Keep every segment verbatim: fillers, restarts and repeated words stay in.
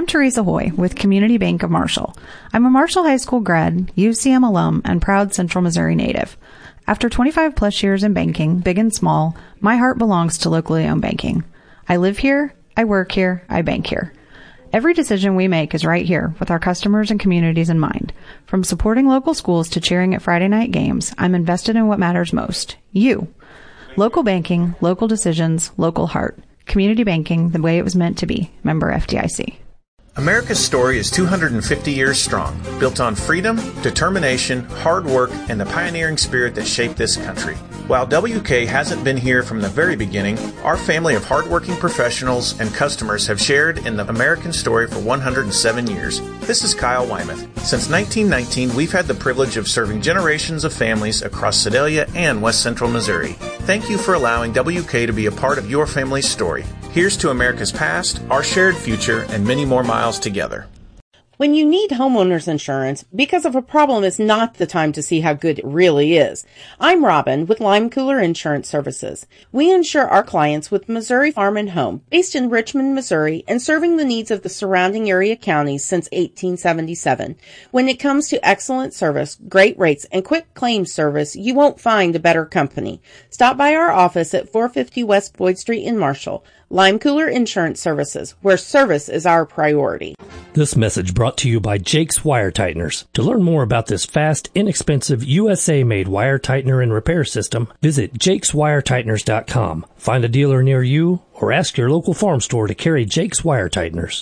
Teresa Hoy with Community Bank of Marshall. I'm a Marshall High School grad, U C M alum, and proud Central Missouri native. After twenty-five plus years in banking, big and small, my heart belongs to locally owned banking. I live here, I work here, I bank here. Every decision we make is right here with our customers and communities in mind. From supporting local schools to cheering at Friday night games, I'm invested in what matters most. You. Local banking, local decisions, local heart. Community banking the way it was meant to be. Member F D I C. America's story is two hundred fifty years strong, built on freedom, determination, hard work, and the pioneering spirit that shaped this country. While W K hasn't been here from the very beginning, our family of hardworking professionals and customers have shared in the American story for one hundred seven years. This is Kyle Wymuth. Since nineteen nineteen, we've had the privilege of serving generations of families across Sedalia and West Central Missouri. Thank you for allowing W K to be a part of your family's story. Here's to America's past, our shared future, and many more miles together. When you need homeowners insurance, because of a problem is not the time to see how good it really is. I'm Robin with Lime Cooler Insurance Services. We insure our clients with Missouri Farm and Home, based in Richmond, Missouri, and serving the needs of the surrounding area counties since eighteen seventy-seven. When it comes to excellent service, great rates, and quick claims service, you won't find a better company. Stop by our office at four fifty West Boyd Street in Marshall. Lime Cooler Insurance Services, where service is our priority. This message brought to you by Jake's Wire Tighteners. To learn more about this fast, inexpensive, U S A-made wire tightener and repair system, visit jakes wire tighteners dot com. Find a dealer near you or ask your local farm store to carry Jake's Wire Tighteners.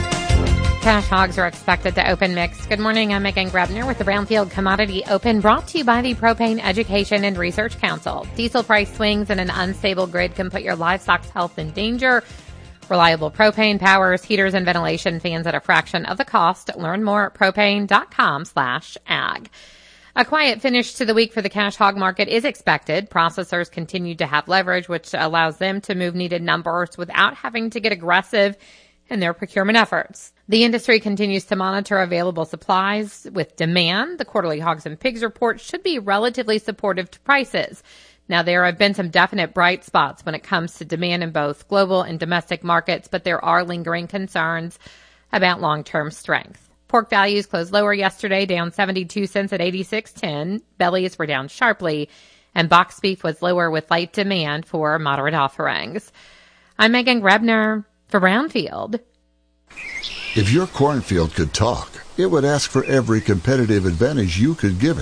Cash hogs are expected to open mixed. Good morning, I'm Megan Grebner with the Brownfield Commodity Open, brought to you by the Propane Education and Research Council. Diesel price swings in an unstable grid can put your livestock's health in danger. Reliable propane powers heaters and ventilation fans at a fraction of the cost. Learn more at propane.com slash ag. A quiet finish to the week for the cash hog market is expected. Processors continue to have leverage, which allows them to move needed numbers without having to get aggressive in their procurement efforts. The industry continues to monitor available supplies with demand. The quarterly Hogs and Pigs report should be relatively supportive to prices. Now, there have been some definite bright spots when it comes to demand in both global and domestic markets, but there are lingering concerns about long-term strength. Pork values closed lower yesterday, down seventy-two cents at eighty-six ten. Bellies were down sharply, and boxed beef was lower with light demand for moderate offerings. I'm Megan Grebner for Brownfield. If your cornfield could talk, it would ask for every competitive advantage you could give it.